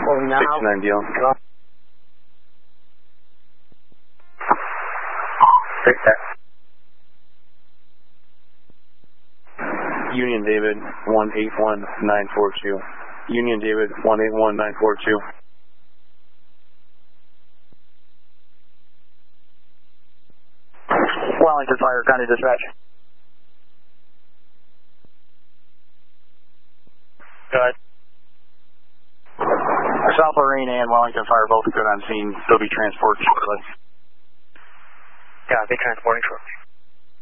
69 deal. Fix that. Union David 181942. Union David 181942. Wellington Fire, County Dispatch. Go ahead. South Lorraine and Wellington Fire both good on scene. They'll be transported shortly. Yeah, they're transporting shortly.